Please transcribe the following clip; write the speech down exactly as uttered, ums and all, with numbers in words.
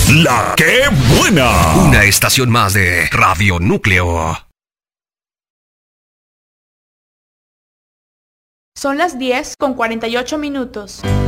La que buena. Una estación más de Radio Núcleo. Son las diez con cuarenta y ocho minutos.